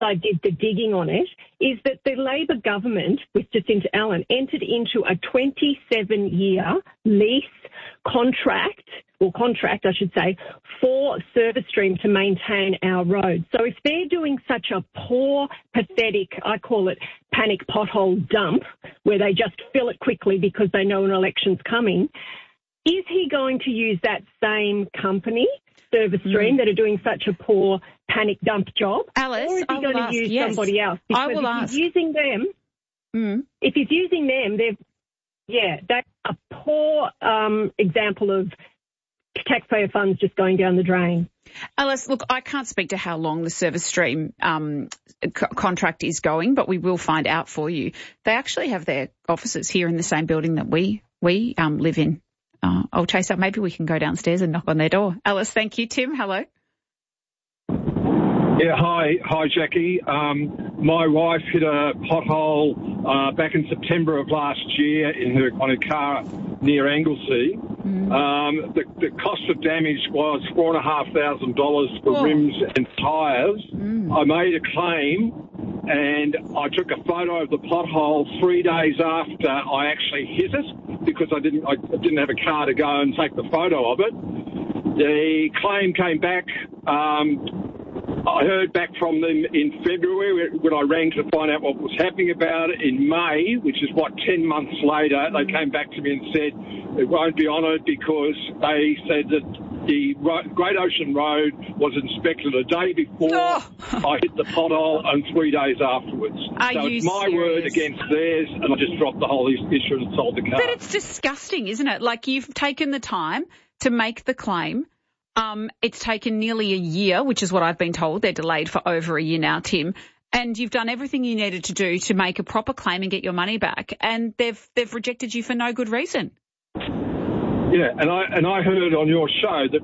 I did the digging on it, is that the Labor government with Jacinta Allen entered into a 27-year lease contract, I should say, for Service Stream to maintain our roads. So if they're doing such a poor, pathetic, I call it panic pothole dump, where they just fill it quickly because they know an election's coming, is he going to use that same company, Service Stream, that are doing such a poor panic dump job? Alice, or is he going to use somebody else? I Because will if ask. he's using them, if he's using them, that's a poor example of taxpayer funds just going down the drain. Alice, look, I can't speak to how long the Service Stream contract is going, but we will find out for you. They actually have their offices here in the same building that we live in. I'll chase up. Maybe we can go downstairs and knock on their door. Alice, thank you. Tim, hello. Yeah, hi, Jackie. My wife hit a pothole back in September of last year on her car near Anglesey. The cost of damage was $4,500 for rims and tyres. I made a claim, and I took a photo of the pothole 3 days after I actually hit it because I didn't have a car to go and take the photo of it. The claim came back. I heard back from them in February when I rang to find out what was happening about it. In May, which is 10 months later, they came back to me and said it won't be honoured because they said that the Great Ocean Road was inspected a day before I hit the pothole and 3 days afterwards. So it's my word against theirs, and I just dropped the whole issue and sold the car. But it's disgusting, isn't it? Like, you've taken the time to make the claim. It's taken nearly a year, which is what I've been told. They're delayed for over a year now, Tim. And you've done everything you needed to do to make a proper claim and get your money back. And they've rejected you for no good reason. Yeah, and I heard on your show that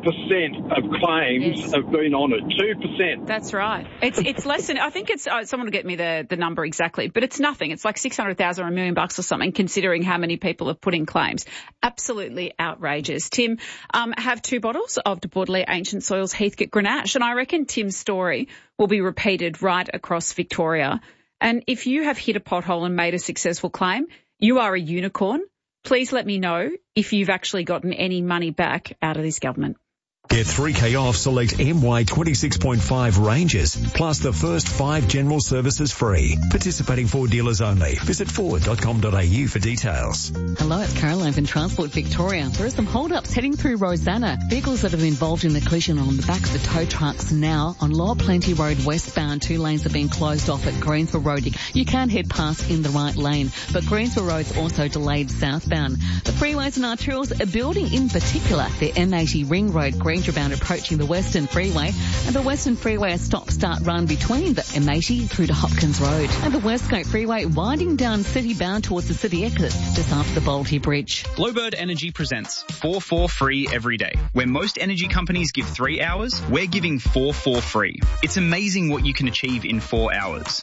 2% of claims have been honoured. 2%. That's right. It's less than, I think it's, someone will get me the number exactly, but it's nothing. It's like 600,000 or $1 million or something, considering how many people have put in claims. Absolutely outrageous. Tim, have 2 bottles of De Bordelais Ancient Soils Heathcote Grenache, and I reckon Tim's story will be repeated right across Victoria. And if you have hit a pothole and made a successful claim, you are a unicorn. Please let me know if you've actually gotten any money back out of this government. Get 3K off select MY 26.5 ranges, plus the first 5 general services free. Participating Ford dealers only. Visit ford.com.au for details. Hello, it's Caroline from Transport Victoria. There are some hold-ups heading through Rosanna. Vehicles that have been involved in the collision are on the back of the tow trucks now. On Lower Plenty Road westbound, 2 lanes are being closed off at Greensville Road. You can head past in the right lane, but Greensville Road's also delayed southbound. The freeways and arterials are building, in particular the M80 Ring Road, Bound approaching the Western Freeway, and the Western Freeway a stop-start run between the M80 through to Hopkins Road, and the Westgate Freeway winding down city bound towards the city exit just after the Bolte Bridge. Glowbird Energy presents 4 for free every day. Where most energy companies give 3 hours, we're giving 4 for free. It's amazing what you can achieve in 4 hours.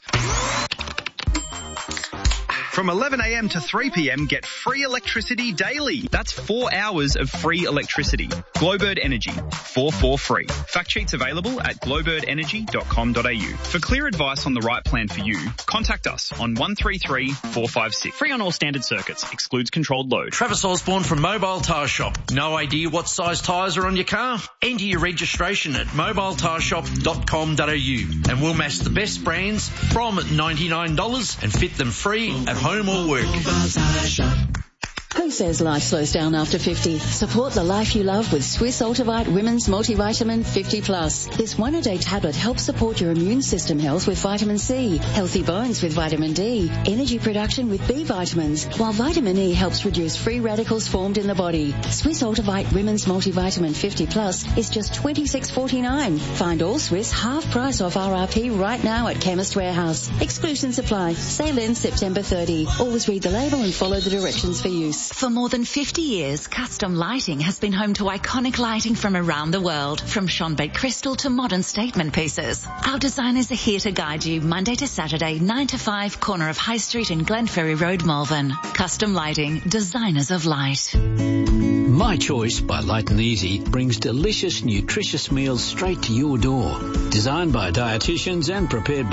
From 11 a.m. to 3 p.m, get free electricity daily. That's 4 hours of free electricity. Glowbird Energy, 4 for free. Fact sheets available at glowbirdenergy.com.au. For clear advice on the right plan for you, contact us on 133 456. Free on all standard circuits. Excludes controlled load. Travis Osborne from Mobile Tyre Shop. No idea what size tyres are on your car? Enter your registration at mobiletireshop.com.au and we'll match the best brands from $99 and fit them free at home or work. Who says life slows down after 50? Support the life you love with Swiss Ultivite Women's Multivitamin 50 Plus. This 1-a-day tablet helps support your immune system health with vitamin C, healthy bones with vitamin D, energy production with B vitamins, while vitamin E helps reduce free radicals formed in the body. Swiss Ultivite Women's Multivitamin 50 Plus is just $26.49. Find all Swiss half price off RRP right now at Chemist Warehouse. Exclusions apply. Sale ends September 30. Always read the label and follow the directions for use. For more than 50 years, Custom Lighting has been home to iconic lighting from around the world, from Schonbeck crystal to modern statement pieces. Our designers are here to guide you Monday to Saturday, 9 to 5, corner of High Street and Glenferrie Road, Malvern. Custom Lighting, designers of light. My Choice by Light and Easy brings delicious, nutritious meals straight to your door. Designed by dietitians and prepared by